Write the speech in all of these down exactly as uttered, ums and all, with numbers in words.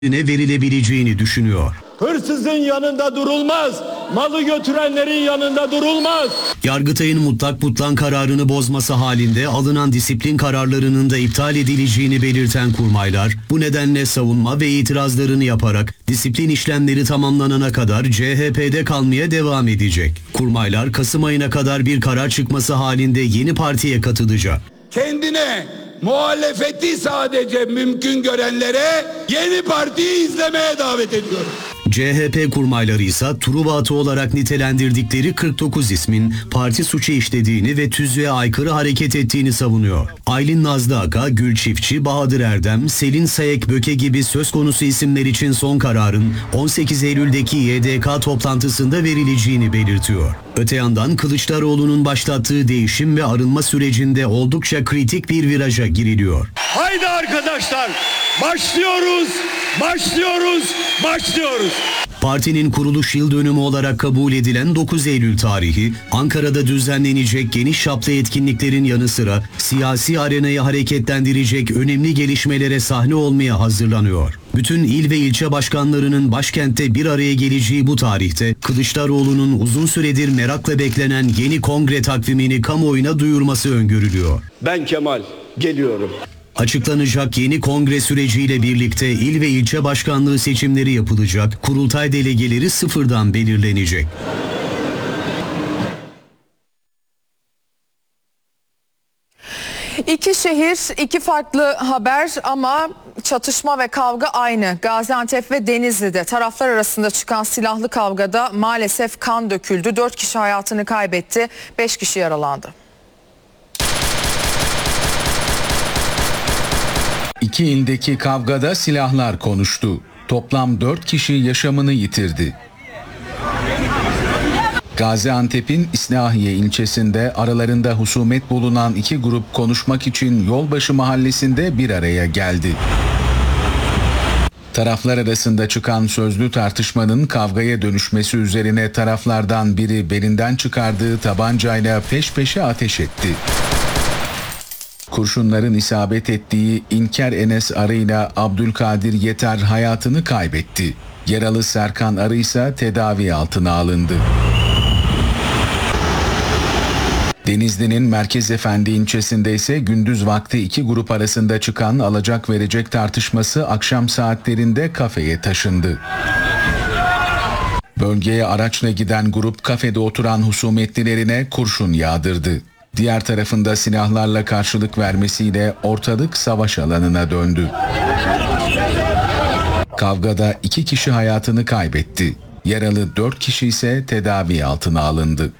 verilebileceğini düşünüyor. Hırsızın yanında durulmaz, malı götürenlerin yanında durulmaz. Yargıtay'ın mutlak butlan kararını bozması halinde alınan disiplin kararlarının da iptal edileceğini belirten kurmaylar, bu nedenle savunma ve itirazlarını yaparak disiplin işlemleri tamamlanana kadar C H P'de kalmaya devam edecek. Kurmaylar Kasım ayına kadar bir karar çıkması halinde yeni partiye katılacak. Kendine muhalefeti sadece mümkün görenlere yeni partiyi izlemeye davet ediyorum. C H P kurmayları ise Truva atı olarak nitelendirdikleri kırk dokuz ismin parti suçu işlediğini ve tüzüğe aykırı hareket ettiğini savunuyor. Aylin Nazlı Aka, Gül Çiftçi, Bahadır Erdem, Selin Sayek Böke gibi söz konusu isimler için son kararın on sekiz Eylül'deki Y D K toplantısında verileceğini belirtiyor. Öte yandan Kılıçdaroğlu'nun başlattığı değişim ve arınma sürecinde oldukça kritik bir viraja giriliyor. Haydi arkadaşlar, başlıyoruz, başlıyoruz, başlıyoruz. Partinin kuruluş yıl dönümü olarak kabul edilen dokuz Eylül tarihi, Ankara'da düzenlenecek geniş çaplı etkinliklerin yanı sıra siyasi arenayı hareketlendirecek önemli gelişmelere sahne olmaya hazırlanıyor. Bütün il ve ilçe başkanlarının başkentte bir araya geleceği bu tarihte Kılıçdaroğlu'nun uzun süredir merakla beklenen yeni kongre takvimini kamuoyuna duyurması öngörülüyor. Ben Kemal, geliyorum. Açıklanacak yeni kongre süreciyle birlikte il ve ilçe başkanlığı seçimleri yapılacak, kurultay delegeleri sıfırdan belirlenecek. İki şehir, iki farklı haber ama çatışma ve kavga aynı. Gaziantep ve Denizli'de taraflar arasında çıkan silahlı kavgada maalesef kan döküldü. Dört kişi hayatını kaybetti, beş kişi yaralandı. İki ildeki kavgada silahlar konuştu. Toplam dört kişi yaşamını yitirdi. Gaziantep'in İslahiye ilçesinde aralarında husumet bulunan iki grup konuşmak için Yolbaşı mahallesinde bir araya geldi. Taraflar arasında çıkan sözlü tartışmanın kavgaya dönüşmesi üzerine taraflardan biri belinden çıkardığı tabancayla peş peşe ateş etti. Kurşunların isabet ettiği İnker Enes Arı ile Abdülkadir Yeter hayatını kaybetti. Yaralı Serkan Arı ise tedavi altına alındı. Denizli'nin Merkezefendi ilçesinde ise gündüz vakti iki grup arasında çıkan alacak verecek tartışması akşam saatlerinde kafeye taşındı. Bölgeye araçla giden grup kafede oturan husumetlilerine kurşun yağdırdı. Diğer tarafında silahlarla karşılık vermesiyle ortalık savaş alanına döndü. Kavgada iki kişi hayatını kaybetti. Yaralı dört kişi ise tedavi altına alındı.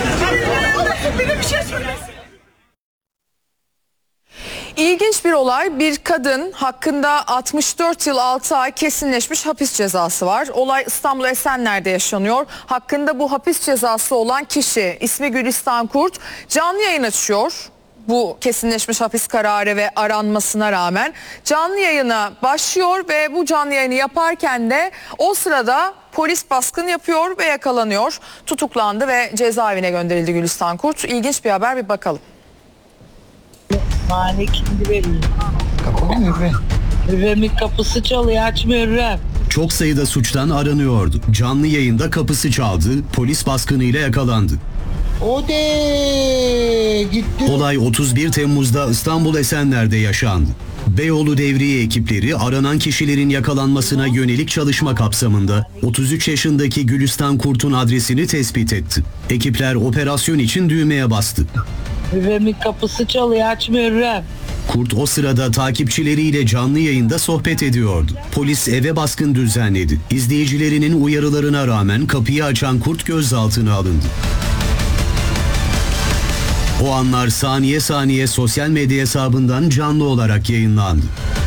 İlginç bir olay. Bir kadın hakkında altmış dört yıl altı ay kesinleşmiş hapis cezası var. Olay İstanbul Esenler'de yaşanıyor. Hakkında bu hapis cezası olan kişi ismi Gülistan Kurt canlı yayın açıyor. Bu kesinleşmiş hapis kararı ve aranmasına rağmen canlı yayına başlıyor ve bu canlı yayını yaparken de o sırada polis baskın yapıyor ve yakalanıyor. Tutuklandı ve cezaevine gönderildi Gülistan Kurt. İlginç bir haber, bir bakalım. Mani kimdi vereyim? Kapı mı? Hürrem'in kapısı çalıyor, açmıyor Hürrem. Çok sayıda suçtan aranıyordu. Canlı yayında kapısı çaldı, polis baskınıyla yakalandı. O de gitti. Olay otuz bir Temmuz'da İstanbul Esenler'de yaşandı. Beyoğlu Devriye ekipleri aranan kişilerin yakalanmasına yönelik çalışma kapsamında otuz üç yaşındaki Gülistan Kurt'un adresini tespit etti. Ekipler operasyon için düğmeye bastı. Hürrem'in kapısı çalıyor, açmıyor Hürrem. Kurt o sırada takipçileriyle canlı yayında sohbet ediyordu. Polis eve baskın düzenledi. İzleyicilerinin uyarılarına rağmen kapıyı açan Kurt gözaltına alındı. O anlar saniye saniye sosyal medya hesabından canlı olarak yayınlandı.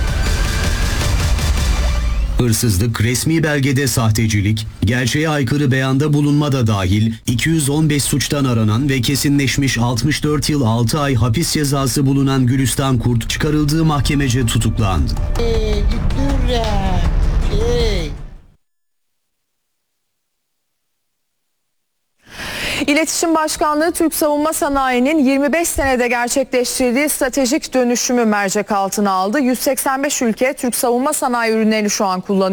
Hırsızlık, resmi belgede sahtecilik, gerçeğe aykırı beyanda bulunma da dahil iki yüz on beş suçtan aranan ve kesinleşmiş altmış dört yıl altı ay hapis cezası bulunan Gülistan Kurt çıkarıldığı mahkemece tutuklandı. Ee, gitti Hürrem. Şey. İle İletişim Başkanlığı Türk Savunma Sanayi'nin yirmi beş senede gerçekleştirdiği stratejik dönüşümü mercek altına aldı. yüz seksen beş ülke Türk savunma sanayi ürünlerini şu an kullanıyor.